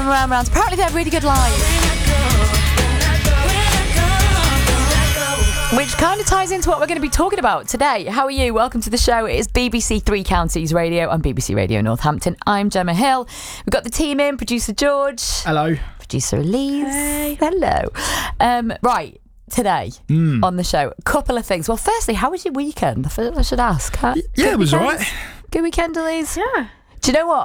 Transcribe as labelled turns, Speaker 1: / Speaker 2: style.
Speaker 1: Round Rounds. Apparently they're really good live. Which kind of ties into what we're going to be talking about today. How are you? Welcome to the show. It is BBC Three Counties Radio on BBC Radio Northampton. I'm Gemma Hill. We've got the team in. Producer George.
Speaker 2: Hello.
Speaker 1: Producer Elise.
Speaker 3: Hey.
Speaker 1: Hello. Right. Today on the show, a couple of things. Well, firstly, how was your weekend? I should ask. Huh?
Speaker 2: Yeah, it was all right.
Speaker 1: Good weekend, Elise?
Speaker 3: Yeah.
Speaker 1: Do you know what?